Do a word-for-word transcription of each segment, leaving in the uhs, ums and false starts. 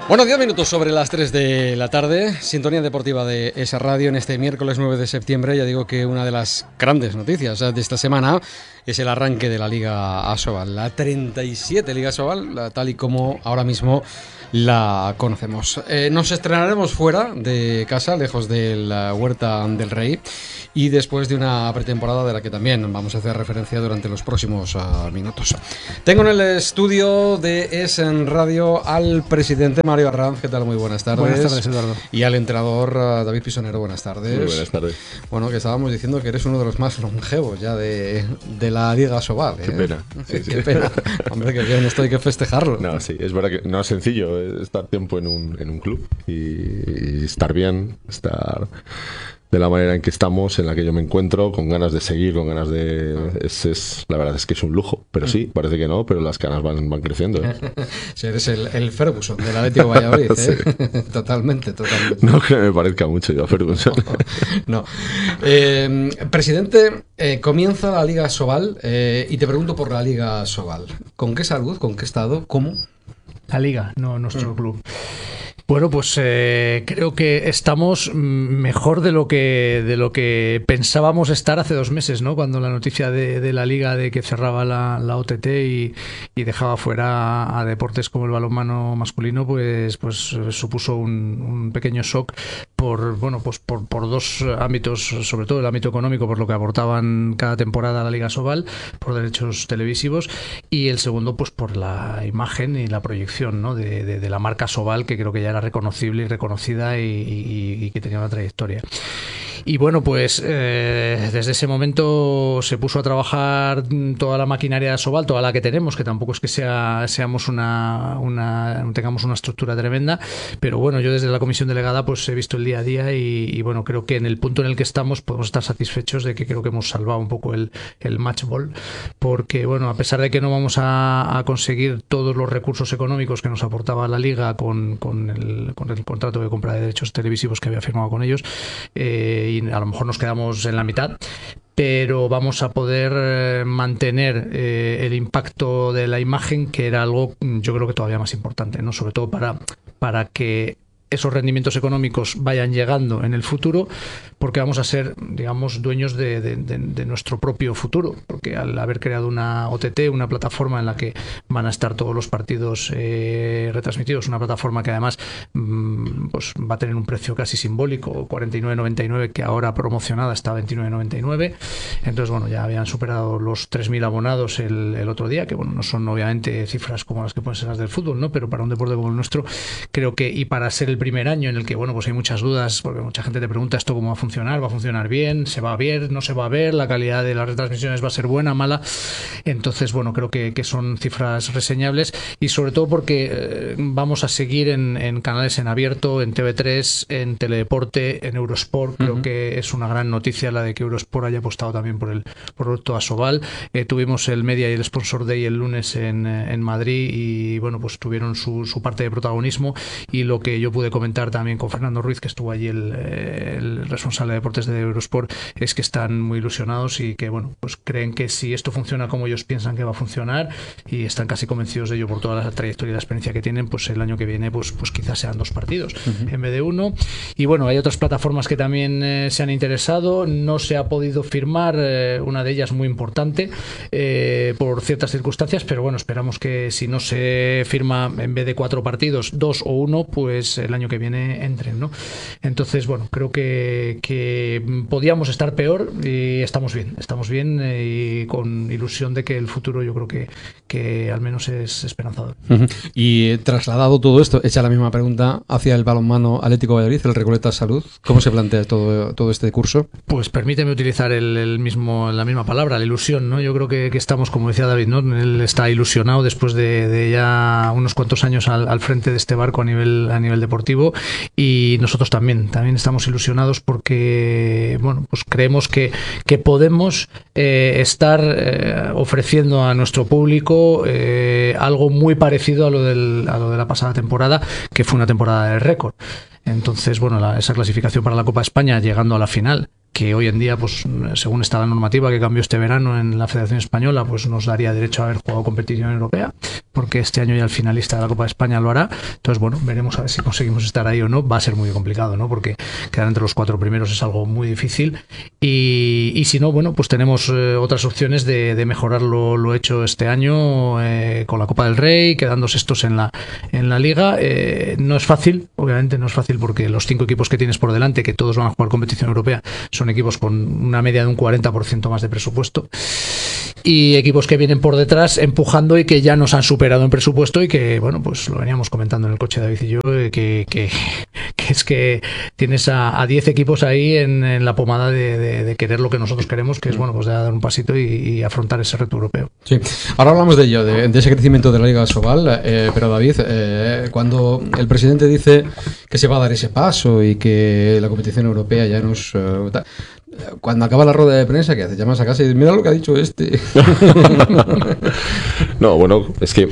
Bueno, diez minutos sobre las tres de la tarde, sintonía deportiva de esa radio en este miércoles nueve de septiembre. Ya digo que una de las grandes noticias de esta semana es el arranque de la Liga Asobal, la treinta y siete Liga Asobal, tal y como ahora mismo la conocemos. Eh, nos estrenaremos fuera de casa, lejos de la Huerta del Rey, y después de una pretemporada de la que también vamos a hacer referencia durante los próximos uh, minutos. Tengo en el estudio de Es en Radio al presidente Mario Arranz. ¿Qué tal? Muy buenas tardes. Buenas tardes, Eduardo. Y al entrenador uh, David Pisonero. Buenas tardes. Muy buenas tardes. Bueno, que estábamos diciendo que eres uno de los más longevos ya de, de la Liga Asobal. ¿eh? Qué pena. Sí, Qué sí. pena. Hombre, que bien, esto hay que festejarlo. No, sí, es verdad que no es sencillo estar tiempo en un, en un club y, y estar bien, estar de la manera en que estamos, en la que yo me encuentro, con ganas de seguir, con ganas de... Es, es, la verdad es que es un lujo, pero sí, parece que no, pero las canas van, van creciendo. ¿eh? Sí, eres el, el Ferguson del Atlético Valladolid, ¿eh? Sí. Totalmente, totalmente. No que me parezca mucho yo a Ferguson. No. no. Eh, presidente, eh, comienza la Liga Asobal eh, y te pregunto por la Liga Asobal. ¿Con qué salud, con qué estado, cómo? La Liga, no nuestro mm. club. Bueno, pues eh, creo que estamos mejor de lo que de lo que pensábamos estar hace dos meses, ¿no? Cuando la noticia de, de la Liga de que cerraba la, la O T T y, y dejaba fuera a, a deportes como el balonmano masculino, pues pues supuso un, un pequeño shock por bueno pues por, por dos ámbitos, sobre todo el ámbito económico, por lo que aportaban cada temporada a la Liga Asobal, por derechos televisivos, y el segundo pues por la imagen y la proyección, ¿no? de, de, de la marca Asobal, que creo que ya era reconocible y reconocida y, y, y que tenía una trayectoria. Y bueno, pues eh, desde ese momento se puso a trabajar toda la maquinaria de Asobal, toda la que tenemos, que tampoco es que sea seamos una, una tengamos una estructura tremenda, pero bueno, yo desde la comisión delegada pues he visto el día a día y, y bueno, creo que en el punto en el que estamos podemos estar satisfechos de que creo que hemos salvado un poco el, el match ball, porque bueno, a pesar de que no vamos a, a conseguir todos los recursos económicos que nos aportaba la Liga con, con, el, con el contrato de compra de derechos televisivos que había firmado con ellos, eh, y a lo mejor nos quedamos en la mitad, pero vamos a poder mantener eh, el impacto de la imagen, que era algo yo creo que todavía más importante, ¿no? Sobre todo para, para que esos rendimientos económicos vayan llegando en el futuro, porque vamos a ser, digamos, dueños de, de, de, de nuestro propio futuro, porque al haber creado una O T T, una plataforma en la que van a estar todos los partidos eh, retransmitidos, una plataforma que además mmm, pues va a tener un precio casi simbólico, cuarenta y nueve noventa y nueve, que ahora promocionada está a veintinueve noventa y nueve. Entonces, bueno, ya habían superado los tres mil abonados el, el otro día, que bueno, no son obviamente cifras como las que pueden ser las del fútbol, ¿no? Pero para un deporte como el nuestro, creo que, y para ser el primer año en el que, bueno, pues hay muchas dudas, porque mucha gente te pregunta esto cómo va a funcionar, va a funcionar bien, se va a ver, no se va a ver, la calidad de las retransmisiones va a ser buena, mala. Entonces, bueno, creo que, que son cifras reseñables, y sobre todo porque eh, vamos a seguir en, en canales en abierto, en T V tres, en Teledeporte, en Eurosport. Creo uh-huh. que es una gran noticia la de que Eurosport haya apostado también por el producto Asobal. Eh, tuvimos el Media y el Sponsor Day el lunes en, en Madrid y, bueno, pues tuvieron su, su parte de protagonismo, y lo que yo pude comentar también con Fernando Ruiz, que estuvo allí el, el responsable de deportes de Eurosport, es que están muy ilusionados y que, bueno, pues creen que si esto funciona como ellos piensan que va a funcionar, y están casi convencidos de ello por toda la trayectoria y la experiencia que tienen, pues el año que viene pues, pues quizás sean dos partidos uh-huh. en vez de uno. Y bueno, hay otras plataformas que también eh, se han interesado, no se ha podido firmar, eh, una de ellas muy importante eh, por ciertas circunstancias, pero bueno, esperamos que si no se firma en vez de cuatro partidos, dos o uno, pues el año que viene entren, ¿no? Entonces, bueno, creo que, que podíamos estar peor y estamos bien, estamos bien eh, y con ilusión de que el futuro yo creo que, que al menos es esperanzador. Uh-huh. Y eh, trasladado todo esto, hecha la misma pregunta hacia el balonmano Atlético Valladolid, el Recoleta Salud, ¿cómo se plantea todo, todo este curso? Pues permíteme utilizar el, el mismo, la misma palabra, la ilusión, ¿no? Yo creo que, que estamos, como decía David, ¿no? Él está ilusionado después de, de ya unos cuantos años al, al frente de este barco a nivel, a nivel deportivo, y nosotros también, también estamos ilusionados porque, bueno, pues creemos que, que podemos eh, estar eh, ofreciendo a nuestro público eh, algo muy parecido a lo, del, a lo de la pasada temporada, que fue una temporada de récord. Entonces, bueno, la, esa clasificación para la Copa de España, llegando a la final, que hoy en día, pues según está la normativa que cambió este verano en la Federación Española, pues nos daría derecho a haber jugado competición europea, porque este año ya el finalista de la Copa de España lo hará. Entonces, bueno, veremos a ver si conseguimos estar ahí o no. Va a ser muy complicado, ¿no? Porque quedar entre los cuatro primeros es algo muy difícil. Y, y si no, bueno, pues tenemos eh, otras opciones de, de mejorar lo, lo hecho este año eh, con la Copa del Rey, quedando sextos en la, en la Liga. Eh, no es fácil, obviamente no es fácil, porque los cinco equipos que tienes por delante, que todos van a jugar competición europea, son equipos con una media de un cuarenta por ciento más de presupuesto. Y equipos que vienen por detrás empujando y que ya nos han superado en presupuesto y que, bueno, pues lo veníamos comentando en el coche David y yo, que, que, que es que tienes a diez equipos ahí en, en la pomada de, de, de querer lo que nosotros queremos, que es, bueno, pues de dar un pasito y, y afrontar ese reto europeo. Sí, ahora hablamos de ello, de, de ese crecimiento de la Liga Asobal, eh, pero David, eh, cuando el presidente dice que se va a dar ese paso y que la competición europea ya nos... Uh, cuando acaba la rueda de prensa, ¿qué hace? Llamas a casa y dices, mira lo que ha dicho este. No, bueno, es que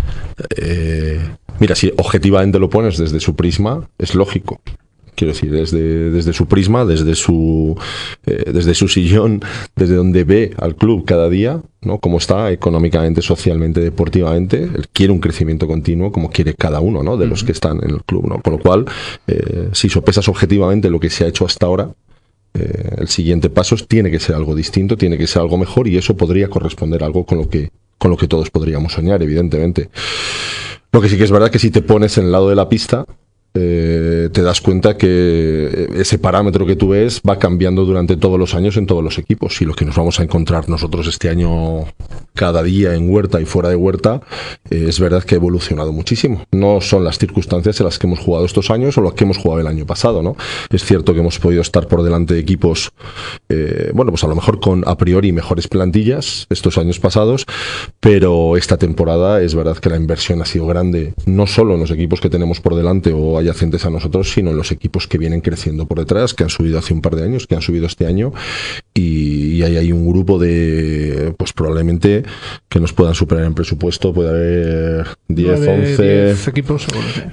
eh, mira, si objetivamente lo pones desde su prisma, es lógico. Quiero decir, desde, desde su prisma, desde su eh, desde su sillón, desde donde ve al club cada día, ¿no? Cómo está económicamente, socialmente, deportivamente, él quiere un crecimiento continuo, como quiere cada uno, ¿no? De los que están en el club, ¿no? Con lo cual, eh, si sopesas objetivamente lo que se ha hecho hasta ahora, Eh, el siguiente paso tiene que ser algo distinto, tiene que ser algo mejor, y eso podría corresponder a algo con lo que, con lo que todos podríamos soñar, evidentemente. Lo que sí que es verdad que si te pones en el lado de la pista, eh, te das cuenta que ese parámetro que tú ves va cambiando durante todos los años en todos los equipos, y lo que nos vamos a encontrar nosotros este año cada día en Huerta y fuera de Huerta, eh, es verdad que ha evolucionado muchísimo. No son las circunstancias en las que hemos jugado estos años o las que hemos jugado el año pasado, ¿no? Es cierto que hemos podido estar por delante de equipos, eh, bueno, pues a lo mejor con a priori mejores plantillas estos años pasados, pero esta temporada es verdad que la inversión ha sido grande, no solo en los equipos que tenemos por delante o adyacentes a nosotros, sino en los equipos que vienen creciendo por detrás, que han subido hace un par de años, que han subido este año, y, y ahí hay un grupo de, pues probablemente que nos puedan superar en presupuesto. Puede haber diez, once equipos,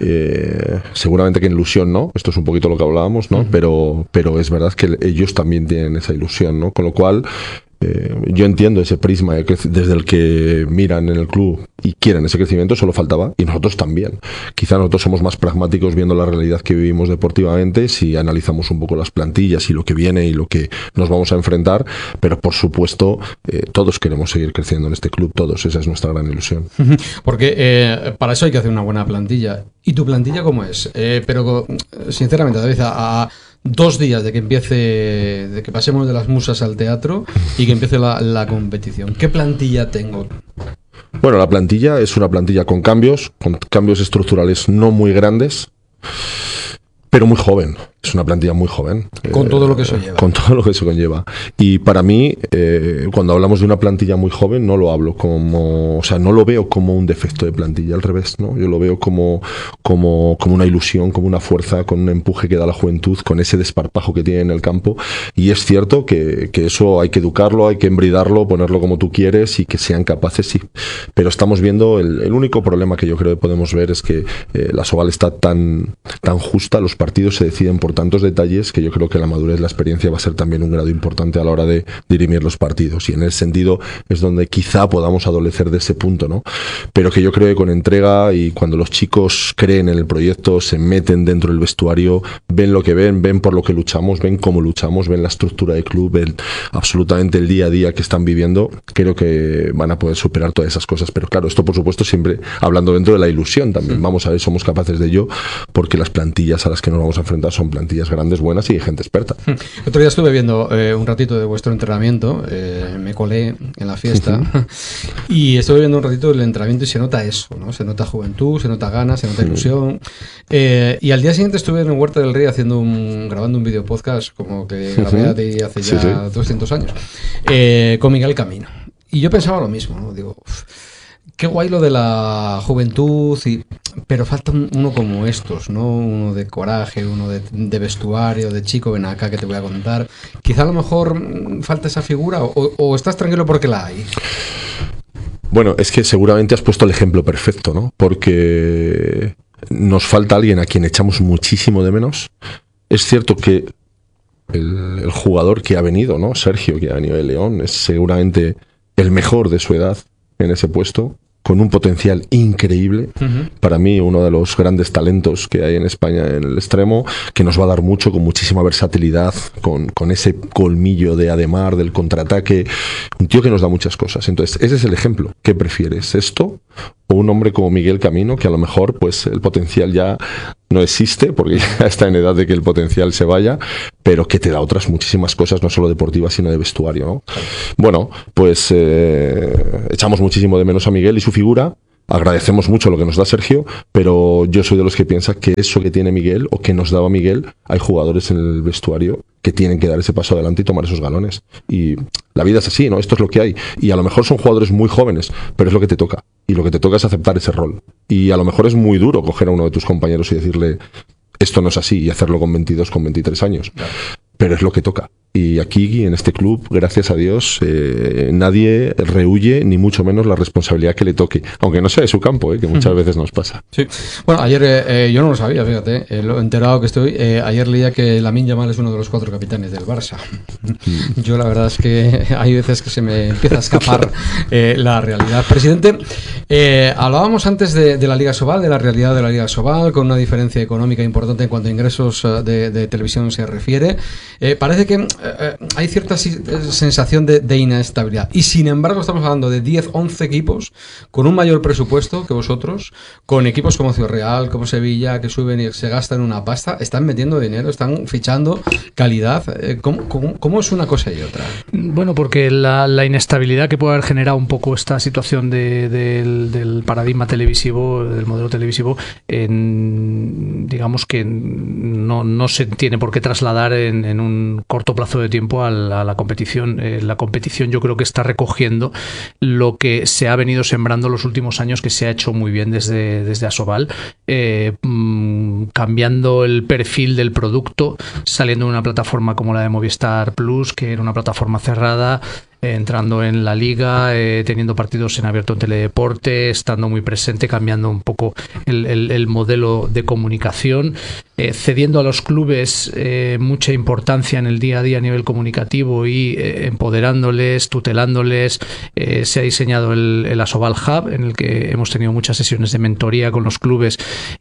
eh, seguramente que en ilusión no, esto es un poquito lo que hablábamos, ¿no? Uh-huh. pero, pero es verdad que ellos también tienen esa ilusión, ¿no? Con lo cual Eh, yo entiendo ese prisma desde el que miran en el club y quieren ese crecimiento, solo faltaba, y nosotros también. Quizá nosotros somos más pragmáticos viendo la realidad que vivimos deportivamente, si analizamos un poco las plantillas y lo que viene y lo que nos vamos a enfrentar, pero por supuesto eh, todos queremos seguir creciendo en este club, todos, esa es nuestra gran ilusión. Porque eh, para eso hay que hacer una buena plantilla. ¿Y tu plantilla cómo es? Eh, pero sinceramente, David, a, a dos días de que empiece, de que pasemos de las musas al teatro y que empiece la, la competición, ¿qué plantilla tengo? Bueno, la plantilla es una plantilla con cambios, con cambios estructurales no muy grandes, pero muy joven. Es una plantilla muy joven. Con eh, todo lo que eso lleva. Con todo lo que eso conlleva. Y para mí, eh, cuando hablamos de una plantilla muy joven, no lo hablo como... O sea, no lo veo como un defecto de plantilla, al revés, ¿no? Yo lo veo como, como, como una ilusión, como una fuerza, con un empuje que da la juventud, con ese desparpajo que tiene en el campo. Y es cierto que, que eso hay que educarlo, hay que embridarlo, ponerlo como tú quieres y que sean capaces, sí. Pero estamos viendo... El, el único problema que yo creo que podemos ver es que eh, la Asobal está tan, tan justa, los partidos se deciden por tantos detalles, que yo creo que la madurez, la experiencia va a ser también un grado importante a la hora de dirimir los partidos, y en ese sentido es donde quizá podamos adolecer de ese punto, ¿no? Pero que yo creo que con entrega, y cuando los chicos creen en el proyecto, se meten dentro del vestuario, ven lo que ven, ven por lo que luchamos, ven cómo luchamos, ven la estructura del club, ven absolutamente el día a día que están viviendo, creo que van a poder superar todas esas cosas. Pero claro, esto por supuesto siempre hablando dentro de la ilusión también. Vamos a ver si somos capaces de ello, porque las plantillas a las que nos vamos a enfrentar son plantillas grandes, buenas y de gente experta. El otro día estuve viendo eh, un ratito de vuestro entrenamiento, eh, me colé en la fiesta y estuve viendo un ratito del entrenamiento y se nota eso, ¿no? Se nota juventud, se nota ganas, se nota ilusión. Eh, y al día siguiente estuve en Huerta del Rey haciendo un, grabando un video podcast como que grabé de hace ya sí, sí. doscientos años, eh, con Miguel Camino. Y yo pensaba lo mismo, ¿no? Digo, uff, qué guay lo de la juventud, y, pero falta uno como estos, ¿no? Uno de coraje, uno de, de vestuario, de chico, ven acá que te voy a contar. Quizá a lo mejor falta esa figura, o, o estás tranquilo porque la hay. Bueno, es que seguramente has puesto el ejemplo perfecto, ¿no? Porque nos falta alguien a quien echamos muchísimo de menos. Es cierto que el, el jugador que ha venido, ¿no? Sergio, que ha venido de León, es seguramente el mejor de su edad en ese puesto, con un potencial increíble. Uh-huh. Para mí, uno de los grandes talentos que hay en España en el extremo, que nos va a dar mucho, con muchísima versatilidad, con, con ese colmillo de Ademar, del contraataque. Un tío que nos da muchas cosas. Entonces, ese es el ejemplo. ¿Qué prefieres? ¿Esto? O un hombre como Miguel Camino, que a lo mejor pues el potencial ya no existe, porque ya está en edad de que el potencial se vaya, pero que te da otras muchísimas cosas, no solo deportivas, sino de vestuario, ¿no? Bueno, pues eh, echamos muchísimo de menos a Miguel y su figura. Agradecemos mucho lo que nos da Sergio, pero yo soy de los que piensa que eso que tiene Miguel o que nos daba Miguel, hay jugadores en el vestuario que tienen que dar ese paso adelante y tomar esos galones. Y la vida es así, ¿no? Esto es lo que hay. Y a lo mejor son jugadores muy jóvenes, pero es lo que te toca. Y lo que te toca es aceptar ese rol. Y a lo mejor es muy duro coger a uno de tus compañeros y decirle, esto no es así, y hacerlo con veintidós, con veintitrés años. Claro. Pero es lo que toca. Y aquí, en este club, gracias a Dios, eh, nadie rehuye, ni mucho menos la responsabilidad que le toque. Aunque no sea de su campo, eh, que muchas veces nos pasa. Sí. Bueno, ayer eh, yo no lo sabía, fíjate, eh, lo enterado que estoy. Eh, ayer leía que Lamine Yamal es uno de los cuatro capitanes del Barça. Yo la verdad es que hay veces que se me empieza a escapar eh, la realidad. Presidente, eh, hablábamos antes de, de la Liga Sobal, de la realidad de la Liga Sobal, con una diferencia económica importante en cuanto a ingresos de, de televisión se refiere. Eh, parece que eh, hay cierta sensación de, de inestabilidad. Y sin embargo estamos hablando de diez, once equipos con un mayor presupuesto que vosotros, con equipos como Ciudad Real, como Sevilla, que suben y se gastan una pasta, están metiendo dinero, están fichando calidad. Eh, ¿cómo, cómo, ¿Cómo es una cosa y otra? Bueno, porque la, la inestabilidad que puede haber generado un poco esta situación de, de, del, del paradigma televisivo, del modelo televisivo, en, digamos que no, no se tiene por qué trasladar en, en un corto plazo de tiempo a la, a la competición. Eh, la competición yo creo que está recogiendo lo que se ha venido sembrando los últimos años, que se ha hecho muy bien desde, desde Asobal, eh, mmm, cambiando el perfil del producto, saliendo de una plataforma como la de Movistar Plus, que era una plataforma cerrada, eh, entrando en la liga, eh, teniendo partidos en abierto en Teledeporte, estando muy presente, cambiando un poco el, el, el modelo de comunicación, eh, cediendo a los clubes eh, mucha importancia en el día a día a nivel comunicativo y eh, empoderándoles, tutelándoles. Eh, se ha diseñado el, el Asobal Hub, en el que hemos tenido muchas sesiones de mentoría con los clubes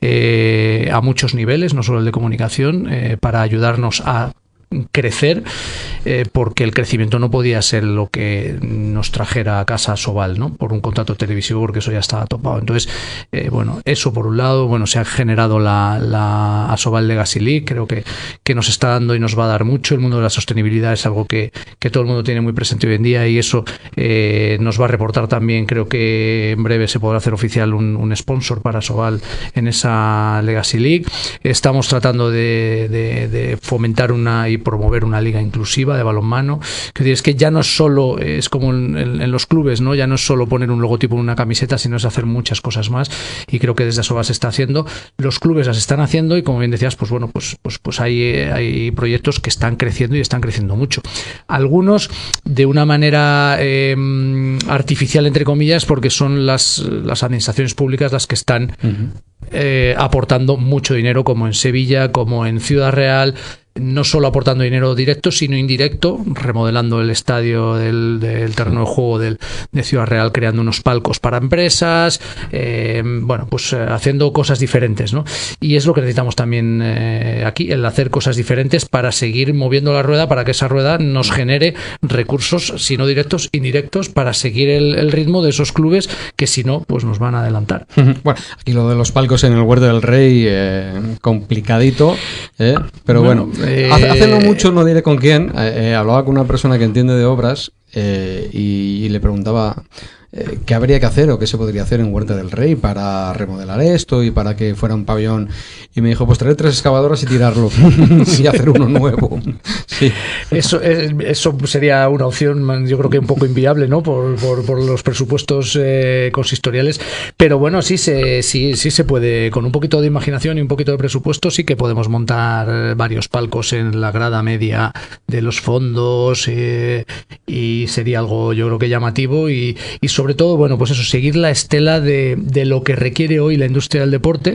eh, a muchos niveles, no solo el de comunicación, eh, para ayudarnos a crecer, eh, porque el crecimiento no podía ser lo que nos trajera a casa Asobal, ¿no? Por un contrato televisivo, porque eso ya estaba topado. Entonces, eh, bueno, eso por un lado. Bueno, se ha generado la, la Asobal Legacy League, creo que, que nos está dando y nos va a dar mucho. El mundo de la sostenibilidad es algo que, que todo el mundo tiene muy presente hoy en día, y eso eh, nos va a reportar también. Creo que en breve se podrá hacer oficial un, un sponsor para Asobal en esa Legacy League. Estamos tratando de, de, de fomentar una y promover una liga inclusiva de balonmano. Es que ya no es solo, es como en, en los clubes, ¿no? Ya no es solo poner un logotipo en una camiseta, sino es hacer muchas cosas más, y creo que desde Asobal se está haciendo. Los clubes las están haciendo, y como bien decías, pues bueno, pues, pues, pues hay, hay proyectos que están creciendo y están creciendo mucho. Algunos de una manera eh, artificial, entre comillas, porque son las, las administraciones públicas las que están uh-huh. eh, aportando mucho dinero, como en Sevilla, como en Ciudad Real, no solo aportando dinero directo, sino indirecto, remodelando el estadio del, del terreno de juego del, de Ciudad Real, creando unos palcos para empresas, eh, bueno, pues eh, haciendo cosas diferentes, ¿no? Y es lo que necesitamos también eh, aquí, el hacer cosas diferentes para seguir moviendo la rueda, para que esa rueda nos genere recursos, si no directos, indirectos, para seguir el, el ritmo de esos clubes que si no, pues nos van a adelantar. Bueno, aquí lo de los palcos en el Huerto del Rey, eh, complicadito, eh, pero bueno, bueno Eh, hace, hace no mucho, no diré con quién, eh, hablaba con una persona que entiende de obras eh, y, y le preguntaba eh, qué habría que hacer o qué se podría hacer en Huerta del Rey para remodelar esto y para que fuera un pabellón, y me dijo, pues traer tres excavadoras y tirarlo y hacer uno nuevo. Sí. Eso, eso sería una opción, yo creo que un poco inviable, ¿no? Por, por, por los presupuestos eh, consistoriales, pero bueno, sí se, sí, sí se puede, con un poquito de imaginación y un poquito de presupuesto, sí que podemos montar varios palcos en la grada media de los fondos, eh, y sería algo, yo creo que llamativo, y, y sobre todo, bueno, pues eso, seguir la estela de, de lo que requiere hoy la industria del deporte,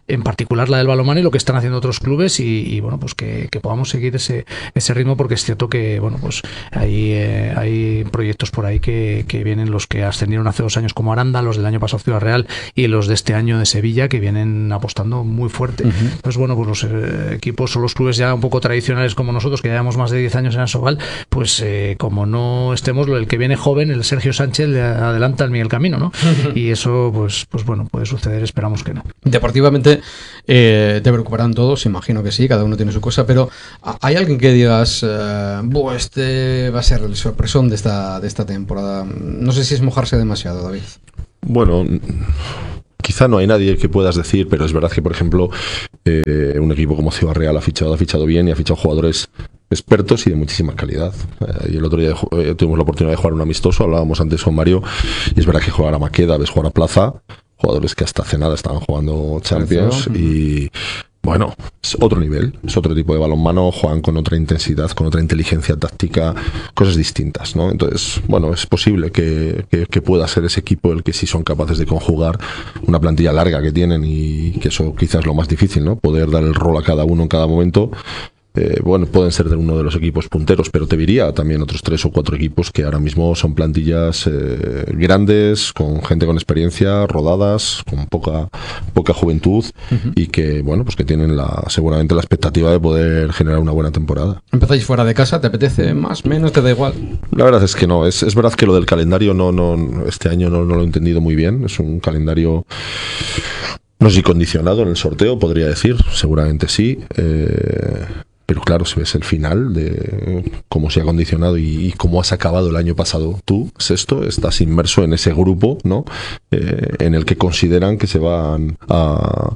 en particular la del balonmano y lo que están haciendo otros clubes y, y bueno, pues que, que podamos seguir ese, ese ritmo, porque es cierto que, bueno, pues hay, eh, hay proyectos por ahí que, que vienen, los que ascendieron hace dos años como Aranda, los del año pasado Ciudad Real y los de este año de Sevilla, que vienen apostando muy fuerte. Uh-huh. Entonces, bueno, pues los eh, equipos o los clubes ya un poco tradicionales como nosotros, que llevamos más de diez años en Asobal, pues eh, como no estemos, el que viene joven, el Sergio Sánchez, le adelanta al Miguel Camino, ¿no? Uh-huh. Y eso, pues, pues bueno, puede suceder, esperamos que no. Deportivamente, eh, te preocuparán todos, imagino que sí, cada uno tiene su cosa, pero ¿hay alguien que digas, eh, este va a ser el sorpresón de esta, de esta temporada? No sé si es mojarse demasiado, David. Bueno, quizá no hay nadie que puedas decir, pero es verdad que, por ejemplo, eh, un equipo como Ciudad Real ha fichado, ha fichado bien y ha fichado jugadores expertos y de muchísima calidad. Eh, y el otro día eh, tuvimos la oportunidad de jugar un amistoso, hablábamos antes con Mario, y es verdad que jugar a Maqueda, ves jugar a Plaza, jugadores que hasta hace nada estaban jugando Champions, y bueno, es otro nivel, es otro tipo de balonmano, juegan con otra intensidad, con otra inteligencia táctica, cosas distintas, ¿no? Entonces, bueno, es posible que, que, que pueda ser ese equipo el que sí son capaces de conjugar una plantilla larga que tienen, y que eso quizás es lo más difícil, ¿no? Poder dar el rol a cada uno en cada momento. Eh, bueno, pueden ser de uno de los equipos punteros, pero te diría también otros tres o cuatro equipos que ahora mismo son plantillas eh, grandes, con gente con experiencia, rodadas, con poca poca juventud, uh-huh. y que, bueno, pues que tienen la seguramente la expectativa de poder generar una buena temporada. ¿Empezáis fuera de casa? ¿Te apetece más, menos? ¿Te da igual? La verdad es que no. Es, es verdad que lo del calendario no, no este año no, no lo he entendido muy bien. Es un calendario, no sé si condicionado en el sorteo, podría decir. Seguramente sí. Eh... Pero claro, si ves el final de cómo se ha condicionado y, y cómo has acabado el año pasado tú, sexto, estás inmerso en ese grupo, ¿no? Eh, en el que consideran que se van a,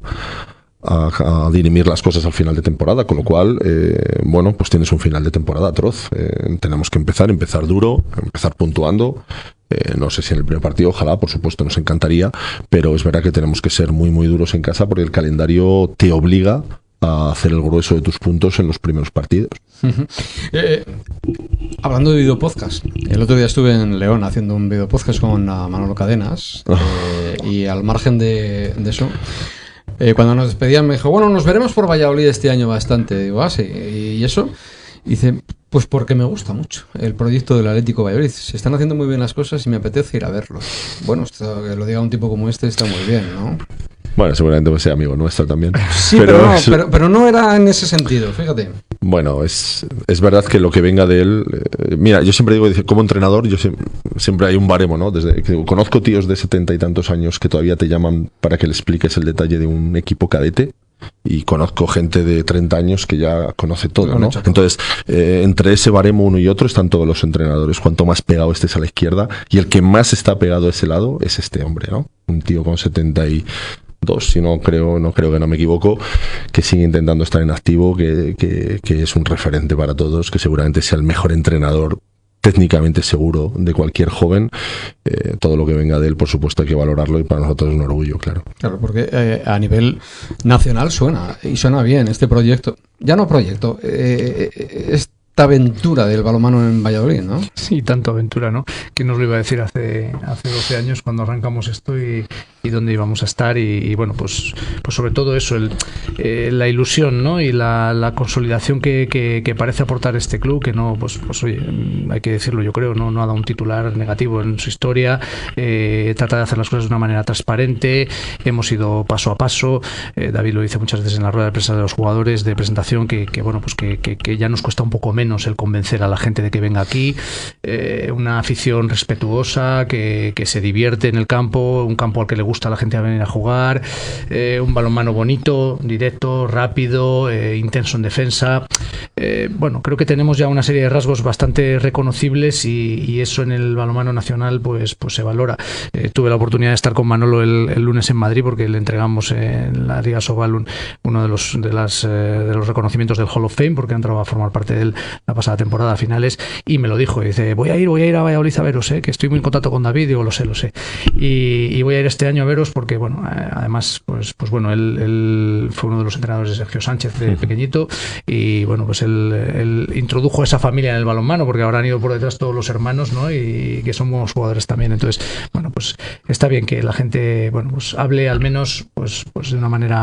a, a dirimir las cosas al final de temporada, con lo cual, eh, bueno, pues tienes un final de temporada atroz. Eh, tenemos que empezar, empezar duro, empezar puntuando. Eh, no sé si en el primer partido, ojalá, por supuesto, nos encantaría, pero es verdad que tenemos que ser muy, muy duros en casa porque el calendario te obliga a hacer el grueso de tus puntos en los primeros partidos. Uh-huh. eh, hablando de videopodcast, el otro día estuve en León haciendo un videopodcast con Manolo Cadenas, eh, y al margen de, de eso, eh, cuando nos despedían me dijo, bueno, nos veremos por Valladolid este año bastante. Digo, ah, sí, ¿y eso? Y dice, pues porque me gusta mucho el proyecto del Atlético Valladolid. Se están haciendo muy bien las cosas y me apetece ir a verlo. Bueno, esto, que lo diga un tipo como este está muy bien, ¿no? Bueno, seguramente va a ser amigo nuestro también. Sí, pero, pero, no, es... pero, pero no era en ese sentido, fíjate. Bueno, es, es verdad que lo que venga de él... Eh, mira, yo siempre digo, como entrenador, yo siempre, siempre hay un baremo, ¿no? Desde que conozco tíos de setenta y tantos años que todavía te llaman para que le expliques el detalle de un equipo cadete. Y conozco gente de treinta años que ya conoce todo, ¿no? Entonces, eh, entre ese baremo uno y otro están todos los entrenadores. Cuanto más pegado estés a la izquierda, y el que más está pegado a ese lado es este hombre, ¿no? Un tío con setenta y dos, si no creo, no creo que no me equivoco, que sigue intentando estar en activo, que, que, que es un referente para todos, que seguramente sea el mejor entrenador técnicamente seguro de cualquier joven. Eh, todo lo que venga de él, por supuesto, hay que valorarlo, y para nosotros es un orgullo, claro. Claro, porque eh, a nivel nacional suena, y suena bien este proyecto. Ya no proyecto, eh, esta aventura del balonmano en Valladolid, ¿no? Sí, tanto aventura, ¿no? ¿Quién nos lo iba a decir hace, hace doce años cuando arrancamos esto y, y dónde íbamos a estar? Y, y bueno, pues, pues sobre todo eso, el, eh, la ilusión, ¿no? Y la, la consolidación que, que, que parece aportar este club, que no, pues, pues oye, hay que decirlo, yo creo, no, no ha dado un titular negativo en su historia, eh, trata de hacer las cosas de una manera transparente, hemos ido paso a paso, eh, David lo dice muchas veces en la rueda de prensa de los jugadores de presentación, que, que bueno, pues que, que, que ya nos cuesta un poco menos el convencer a la gente de que venga aquí, eh, una afición respetuosa, que, que se divierte en el campo, un campo al que le gusta a la gente a venir a jugar, eh, un balonmano bonito, directo, rápido, eh, intenso en defensa. Eh, bueno, creo que tenemos ya una serie de rasgos bastante reconocibles, y, y eso en el balonmano nacional pues, pues se valora. Eh, tuve la oportunidad de estar con Manolo el, el lunes en Madrid, porque le entregamos en la Liga Asobal un, uno de los, de, las, eh, de los reconocimientos del Hall of Fame, porque ha entrado a formar parte de él la pasada temporada a finales, y me lo dijo, y dice, voy a ir, voy a ir a Valladolid a veros, eh, que estoy muy en contacto con David. Digo, lo sé, lo sé, y, y voy a ir este año a veros porque, bueno, eh, además, pues, pues bueno, él, él fue uno de los entrenadores de Sergio Sánchez de pequeñito, y bueno, pues él, él introdujo a esa familia en el balonmano, porque ahora han ido por detrás todos los hermanos, ¿no? Y que somos jugadores también. Entonces, bueno, pues está bien que la gente, bueno, pues hable al menos, pues, pues de una manera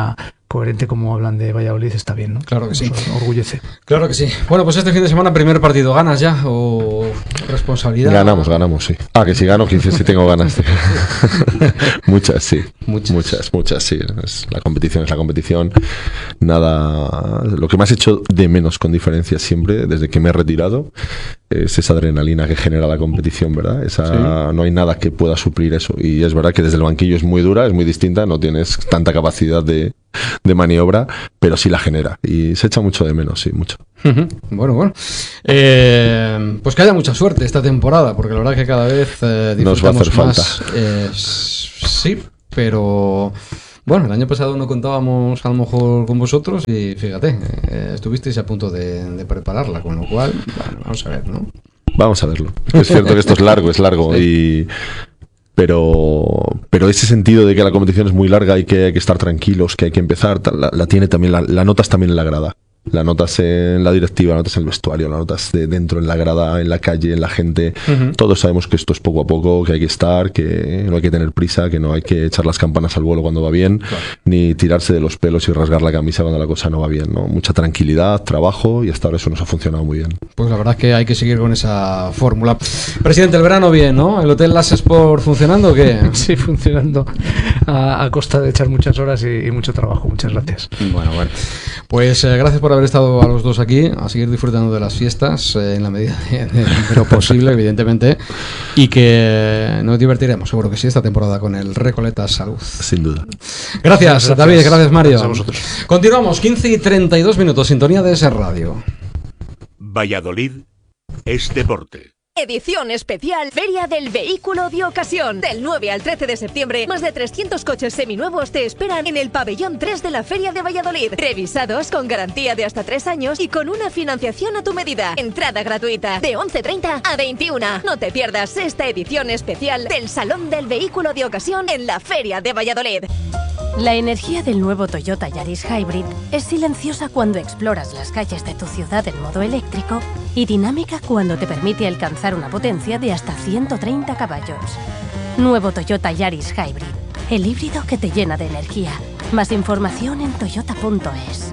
coherente como hablan de Valladolid está bien, ¿no? Claro que sí. Nos orgullece. Claro que sí. Bueno, pues este fin de semana, primer partido. ¿Ganas ya o responsabilidad? Ganamos, ganamos, sí. Ah, que si gano, que si tengo ganas. Sí. Muchas, sí. Muchas. Muchas, muchas, sí. Es, la competición es la competición. Nada. Lo que me has hecho de menos con diferencia siempre, desde que me he retirado, es esa adrenalina que genera la competición, ¿verdad? Esa, sí. No hay nada que pueda suplir eso. Y es verdad que desde el banquillo es muy dura, es muy distinta, no tienes tanta capacidad de, de maniobra, pero sí la genera. Y se echa mucho de menos, sí, mucho. Uh-huh. Bueno, bueno. Eh, pues que haya mucha suerte esta temporada, porque la verdad que cada vez eh, nos va a hacer más, falta. Eh, sí, pero... Bueno, el año pasado no contábamos a lo mejor con vosotros y fíjate, eh, estuvisteis a punto de, de prepararla, con lo cual, bueno, vamos a ver, ¿no? Vamos a verlo. Es cierto que esto es largo, es largo, sí. y pero pero ese sentido de que la competición es muy larga y que hay que estar tranquilos, que hay que empezar, la, la tiene también, la, la notas también en la grada. La notas en la directiva, la notas en el vestuario, la notas de dentro, en la grada, en la calle, en la gente. Uh-huh. Todos sabemos que esto es poco a poco, que hay que estar, que no hay que tener prisa, que no hay que echar las campanas al vuelo cuando va bien, claro. ni tirarse de los pelos y rasgar la camisa cuando la cosa no va bien, ¿no? Mucha tranquilidad, trabajo, y hasta ahora eso nos ha funcionado muy bien. Pues la verdad es que hay que seguir con esa fórmula. Presidente, el verano bien, ¿no? ¿El Hotel Las Sport funcionando o qué? Sí, funcionando a, a costa de echar muchas horas y, y mucho trabajo. Muchas gracias. Bueno, bueno. Pues eh, gracias por haber estado a los dos aquí, a seguir disfrutando de las fiestas eh, en la medida de, de, de lo posible, evidentemente, y que nos divertiremos, seguro que sí, esta temporada con el Recoletas Salud. Sin duda. Gracias, gracias. David, gracias, Mario. Gracias a vosotros. Continuamos, quince y treinta y dos minutos, sintonía de ese radio. Valladolid es deporte. Edición especial Feria del Vehículo de Ocasión. Del nueve al trece de septiembre, más de trescientos coches seminuevos te esperan en el pabellón tres de la Feria de Valladolid. Revisados con garantía de hasta tres años y con una financiación a tu medida. Entrada gratuita de once treinta a veintiuna. No te pierdas esta edición especial del Salón del Vehículo de Ocasión en la Feria de Valladolid. La energía del nuevo Toyota Yaris Hybrid es silenciosa cuando exploras las calles de tu ciudad en modo eléctrico y dinámica cuando te permite alcanzar una potencia de hasta ciento treinta caballos. Nuevo Toyota Yaris Hybrid, el híbrido que te llena de energía. Más información en toyota punto es.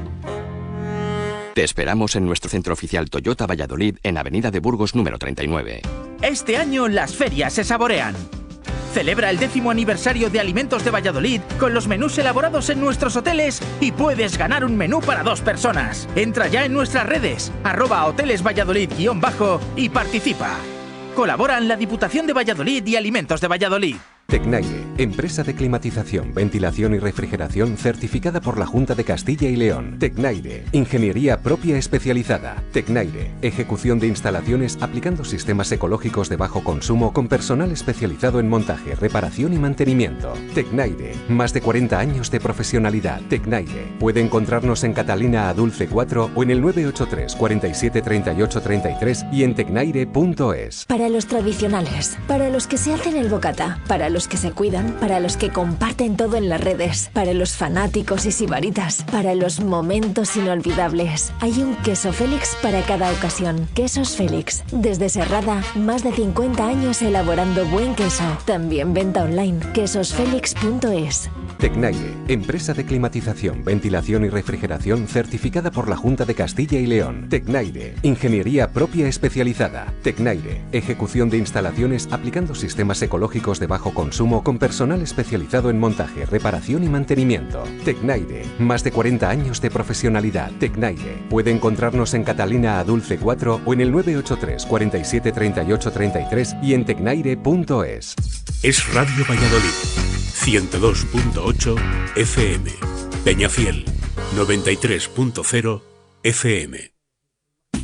Te esperamos en nuestro centro oficial Toyota Valladolid en Avenida de Burgos número treinta y nueve. Este año las ferias se saborean. Celebra el décimo aniversario de Alimentos de Valladolid con los menús elaborados en nuestros hoteles y puedes ganar un menú para dos personas. Entra ya en nuestras redes, arroba hoteles Valladolid guión bajo y participa. Colaboran la Diputación de Valladolid y Alimentos de Valladolid. Tecnaire, empresa de climatización, ventilación y refrigeración certificada por la Junta de Castilla y León. Tecnaire, ingeniería propia especializada. Tecnaire, ejecución de instalaciones aplicando sistemas ecológicos de bajo consumo con personal especializado en montaje, reparación y mantenimiento. Tecnaire, más de cuarenta años de profesionalidad. Tecnaire, puede encontrarnos en Catalina Adulce cuatro o en el nueve ocho tres, cuarenta y siete, treinta y ocho, treinta y tres y en tecnaire punto es. Para los tradicionales, para los que se hacen el bocata, para los que se cuidan, para los que comparten todo en las redes, para los fanáticos y sibaritas, para los momentos inolvidables. Hay un queso Félix para cada ocasión. Quesos Félix. Desde Serrada, más de cincuenta años elaborando buen queso. También venta online. quesos félix punto es. Tecnaire, empresa de climatización, ventilación y refrigeración certificada por la Junta de Castilla y León. Tecnaire, ingeniería propia especializada. Tecnaire, ejecución de instalaciones aplicando sistemas ecológicos de bajo consumo con personal especializado en montaje, reparación y mantenimiento. Tecnaire, más de cuarenta años de profesionalidad. Tecnaire, puede encontrarnos en Catalina Adulce cuatro o en el nueve ocho tres, cuarenta y siete, treinta y ocho, treinta y tres y en tecnaire punto es. Es Radio Valladolid, ciento dos punto ocho F M. Peñafiel, noventa y tres punto cero F M.